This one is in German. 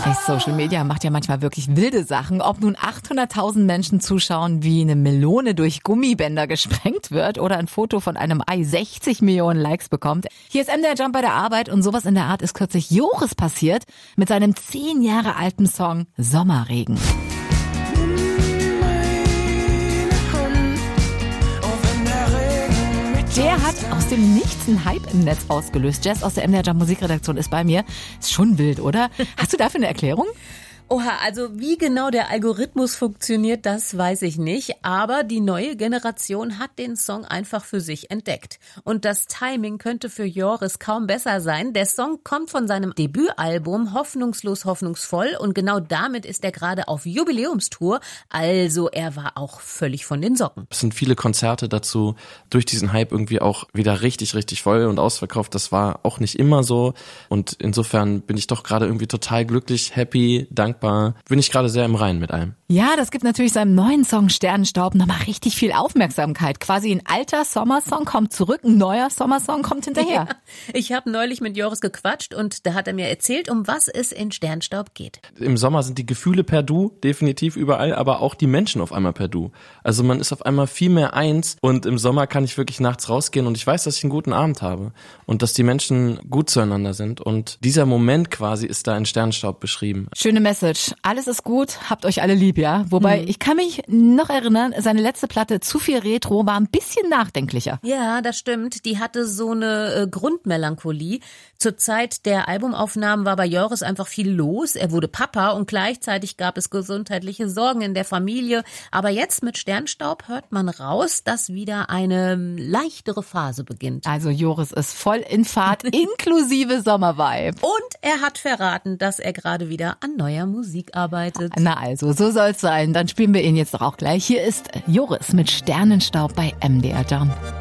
Social Media macht ja manchmal wirklich wilde Sachen. Ob nun 800.000 Menschen zuschauen, wie eine Melone durch Gummibänder gesprengt wird oder ein Foto von einem Ei 60 Millionen Likes bekommt. Hier ist MDR Jump bei der Arbeit und sowas in der Art ist kürzlich Joris passiert mit seinem 10 Jahre alten Song Sommerregen. Der hat aus dem Nichts einen Hype im Netz ausgelöst. Jess aus der MDR Jump Musikredaktion ist bei mir. Ist schon wild, oder? Hast du dafür eine Erklärung? Oha, also wie genau der Algorithmus funktioniert, das weiß ich nicht. Aber die neue Generation hat den Song einfach für sich entdeckt. Und das Timing könnte für Joris kaum besser sein. Der Song kommt von seinem Debütalbum Hoffnungslos, hoffnungsvoll. Und genau damit ist er gerade auf Jubiläumstour. Also er war auch völlig von den Socken. Es sind viele Konzerte dazu durch diesen Hype irgendwie auch wieder richtig, richtig voll und ausverkauft. Das war auch nicht immer so. Und insofern bin ich doch gerade irgendwie total glücklich, happy, dankbar. Bin ich gerade sehr im Reinen mit allem. Ja, das gibt natürlich seinem neuen Song Sternenstaub nochmal richtig viel Aufmerksamkeit. Quasi ein alter Sommersong kommt zurück, ein neuer Sommersong kommt hinterher. Ja, ich habe neulich mit Joris gequatscht und da hat er mir erzählt, um was es in Sternenstaub geht. Im Sommer sind die Gefühle per Du definitiv überall, aber auch die Menschen auf einmal per Du. Also man ist auf einmal viel mehr eins und im Sommer kann ich wirklich nachts rausgehen und ich weiß, dass ich einen guten Abend habe und dass die Menschen gut zueinander sind und dieser Moment quasi ist da in Sternenstaub beschrieben. Schöne Message. Alles ist gut, habt euch alle lieb, ja? Wobei, ich kann mich noch erinnern, seine letzte Platte Zu viel Retro war ein bisschen nachdenklicher. Ja, das stimmt. Die hatte so eine Grundmelancholie. Zur Zeit der Albumaufnahmen war bei Joris einfach viel los. Er wurde Papa und gleichzeitig gab es gesundheitliche Sorgen in der Familie. Aber jetzt mit Sternstaub hört man raus, dass wieder eine leichtere Phase beginnt. Also Joris ist voll in Fahrt, inklusive Sommervibe. Und er hat verraten, dass er gerade wieder an neuer Musik arbeitet. Na also, so soll's sein. Dann spielen wir ihn jetzt doch auch gleich. Hier ist Joris mit Sternenstaub bei MDR Jump.